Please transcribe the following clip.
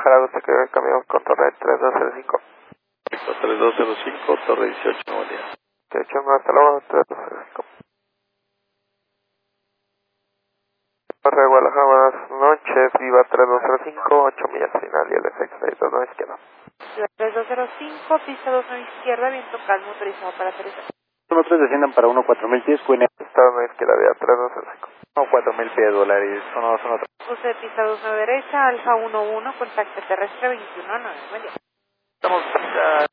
Guadalajara, usted que camión con torre 3205. 3205, torre 18, Nuevo León. 18, hasta luego, 3205. Torre de Guadalajara, buenas noches, Viva 3205, 8 millas final y el efecto de 2 izquierda. Viva 3205, pista 29 izquierda, viento calmo, autorizado para aterrizar. 1-3 desciendan para 1-4000 pies, QN. Pista 2 izquierda, Viva 3205. 1-4000 pies, Volaris, 1-2-1-3. Puse de pista 29 derecha, Alfa 11, contacto terrestre 219, medio. Estamos